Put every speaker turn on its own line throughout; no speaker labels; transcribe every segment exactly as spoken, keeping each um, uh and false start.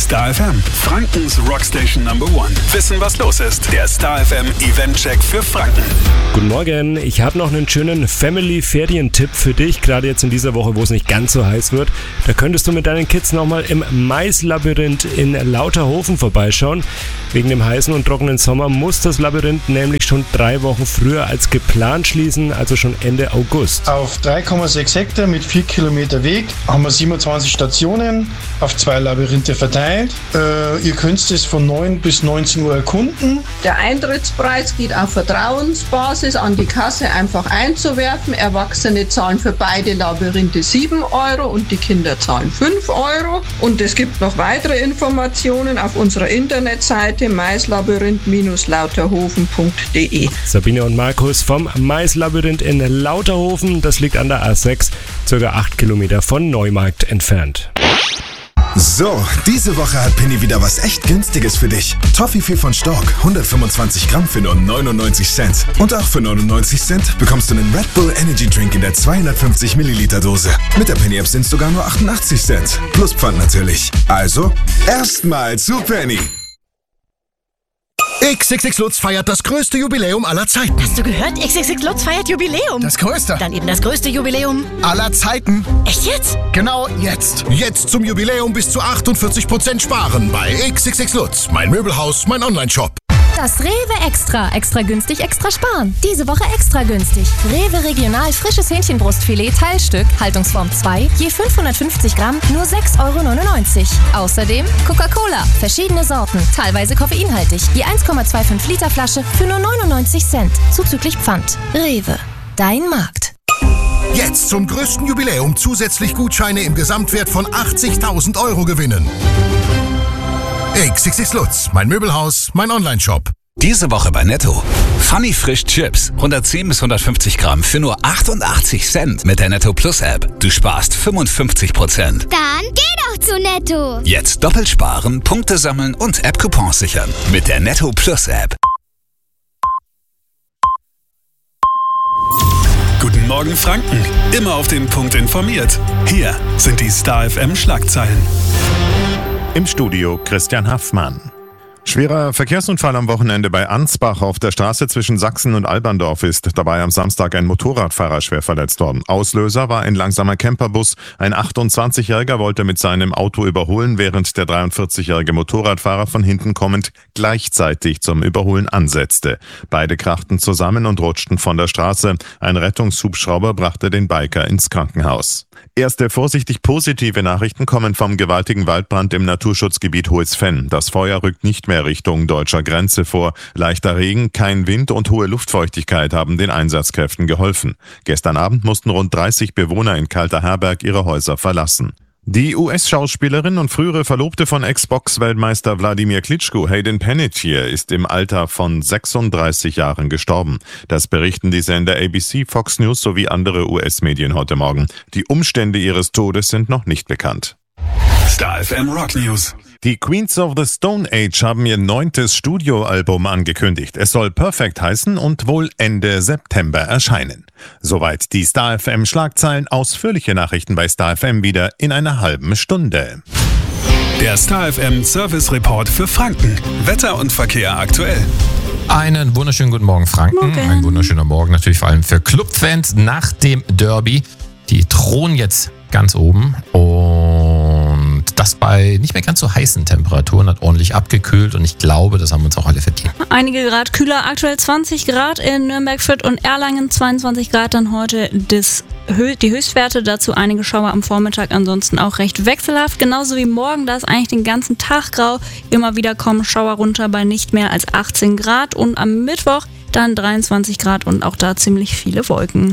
Star F M, Frankens Rockstation Number One. Wissen, was los ist. Der Star F M Event-Check für Franken.
Guten Morgen, ich habe noch einen schönen Family-Ferien-Tipp für dich, gerade jetzt in dieser Woche, wo es nicht ganz so heiß wird. Da könntest du mit deinen Kids nochmal im Maislabyrinth in Lauterhofen vorbeischauen. Wegen dem heißen und trockenen Sommer muss das Labyrinth nämlich schon drei Wochen früher als geplant schließen, also schon Ende August.
Auf drei Komma sechs Hektar mit vier Kilometer Weg haben wir siebenundzwanzig Stationen auf zwei Labyrinthe verteilt. Äh, ihr könnt es von neun bis neunzehn Uhr erkunden.
Der Eintrittspreis geht auf Vertrauensbasis an die Kasse einfach einzuwerfen. Erwachsene zahlen für beide Labyrinthe sieben Euro und die Kinder zahlen fünf Euro. Und es gibt noch weitere Informationen auf unserer Internetseite maislabyrinth Bindestrich lauterhofen punkt de.
Sabine und Markus vom Maislabyrinth in Lauterhofen, das liegt an der A sechs, circa acht Kilometer von Neumarkt entfernt.
So, diese Woche hat Penny wieder was echt Günstiges für dich. Toffifee von Stork, hundertfünfundzwanzig Gramm für nur neunundneunzig Cent. Und auch für neunundneunzig Cent bekommst du einen Red Bull Energy Drink in der zweihundertfünfzig Milliliter Dose. Mit der Penny App sind es sogar nur achtundachtzig Cent. Plus Pfand natürlich. Also, erstmal zu Penny.
X X X Lutz feiert das größte Jubiläum aller Zeiten.
Hast du gehört? X X X Lutz feiert Jubiläum.
Das größte.
Dann eben das größte Jubiläum
aller Zeiten.
Echt jetzt?
Genau jetzt. Jetzt zum Jubiläum bis zu achtundvierzig Prozent sparen bei X X X Lutz. Mein Möbelhaus, mein Online-Shop.
Das Rewe Extra. Extra günstig, extra sparen. Diese Woche extra günstig. Rewe Regional frisches Hähnchenbrustfilet Teilstück, Haltungsform zwei, je fünfhundertfünfzig Gramm, nur sechs Euro neunundneunzig. Außerdem Coca-Cola, verschiedene Sorten, teilweise koffeinhaltig, je eins Komma fünfundzwanzig Liter Flasche für nur neunundneunzig Cent, zuzüglich Pfand. Rewe, dein Markt.
Jetzt zum größten Jubiläum zusätzlich Gutscheine im Gesamtwert von achtzigtausend Euro gewinnen. X X X Lutz, mein Möbelhaus, mein Online-Shop.
Diese Woche bei Netto. Funny Frisch Chips, hundertzehn bis hundertfünfzig Gramm für nur achtundachtzig Cent mit der Netto Plus App. Du sparst fünfundfünfzig Prozent.
Dann geh doch zu Netto.
Jetzt doppelt sparen, Punkte sammeln und App-Coupons sichern mit der Netto Plus App.
Guten Morgen Franken, immer auf den Punkt informiert. Hier sind die Star F M Schlagzeilen.
Im Studio Christian Haffmann. Schwerer Verkehrsunfall am Wochenende bei Ansbach auf der Straße zwischen Sachsen und Alberndorf ist dabei am Samstag ein Motorradfahrer schwer verletzt worden. Auslöser war ein langsamer Camperbus. Ein achtundzwanzigjähriger wollte mit seinem Auto überholen, während der dreiundvierzigjährige Motorradfahrer von hinten kommend gleichzeitig zum Überholen ansetzte. Beide krachten zusammen und rutschten von der Straße. Ein Rettungshubschrauber brachte den Biker ins Krankenhaus. Erste vorsichtig positive Nachrichten kommen vom gewaltigen Waldbrand im Naturschutzgebiet Hohes Venn. Das Feuer rückt nicht mehr Richtung deutscher Grenze vor. Leichter Regen, kein Wind und hohe Luftfeuchtigkeit haben den Einsatzkräften geholfen. Gestern Abend mussten rund dreißig Bewohner in Kalterherberg ihre Häuser verlassen. Die U S-Schauspielerin und frühere Verlobte von Ex-Box-Weltmeister Wladimir Klitschko, Hayden Panettiere, ist im Alter von sechsunddreißig Jahren gestorben. Das berichten die Sender A B C, Fox News sowie andere U S-Medien heute Morgen. Die Umstände ihres Todes sind noch nicht bekannt.
Star F M Rock News.
Die Queens of the Stone Age haben ihr neuntes Studioalbum angekündigt. Es soll Perfect heißen und wohl Ende September erscheinen. Soweit die Star F M Schlagzeilen. Ausführliche Nachrichten bei Star F M wieder in einer halben Stunde.
Der Star F M Service Report für Franken. Wetter und Verkehr aktuell.
Einen wunderschönen guten Morgen, Franken.
Morgen.
Ein wunderschöner Morgen natürlich vor allem für Clubfans nach dem Derby. Die thronen jetzt ganz oben und das bei nicht mehr ganz so heißen Temperaturen, hat ordentlich abgekühlt und ich glaube, das haben uns auch alle verdient.
Einige Grad kühler, aktuell zwanzig Grad in Nürnberg, Fürth und Erlangen, zweiundzwanzig Grad dann heute das, die Höchstwerte, dazu einige Schauer am Vormittag, ansonsten auch recht wechselhaft, genauso wie morgen, da ist eigentlich den ganzen Tag grau, immer wieder kommen Schauer runter bei nicht mehr als achtzehn Grad und am Mittwoch dann dreiundzwanzig Grad und auch da ziemlich viele Wolken.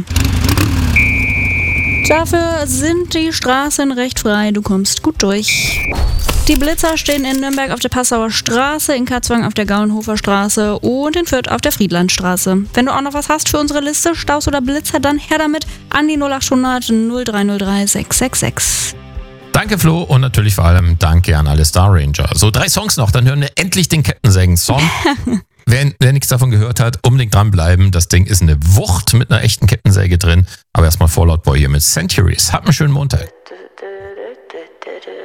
Dafür sind die Straßen recht frei, du kommst gut durch. Die Blitzer stehen in Nürnberg auf der Passauer Straße, in Katzwang auf der Gaulenhofer Straße und in Fürth auf der Friedlandstraße. Wenn du auch noch was hast für unsere Liste, Staus oder Blitzer, dann her damit an die null achthundert null drei null drei sechs sechs sechs.
Danke Flo und natürlich vor allem danke an alle Star Ranger. So, drei Songs noch, dann hören wir endlich den Kettensägen-Song. Wer, wer nichts davon gehört hat, unbedingt dranbleiben. Das Ding ist eine Wucht mit einer echten Kettensäge drin. Aber erstmal Fallout Boy hier mit Centuries. Habt einen schönen Montag.